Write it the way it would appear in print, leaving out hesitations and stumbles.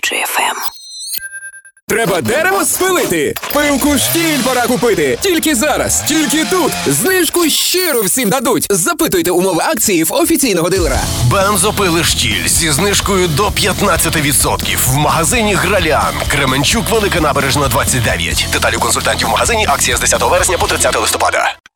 FM. Треба дерево спилити? Пилку штіль пора купити. Тільки зараз, тільки тут. Знижку щиро всім дадуть. Запитуйте умови акції в офіційного дилера. Бензопили штіль зі знижкою до 15% в магазині Гралян. Кременчук, Велика Набережна, 29. Деталі консультантів в магазині. Акція з 10 вересня по 30 листопада.